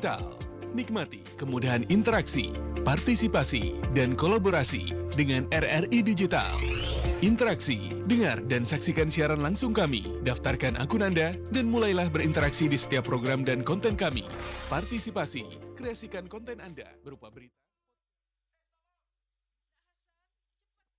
Digital. Nikmati kemudahan interaksi, partisipasi, dan kolaborasi dengan RRI Digital. Interaksi, dengar dan saksikan siaran langsung kami, daftarkan akun Anda, dan mulailah berinteraksi di setiap program dan konten kami. Partisipasi, kreasikan konten Anda berupa berita.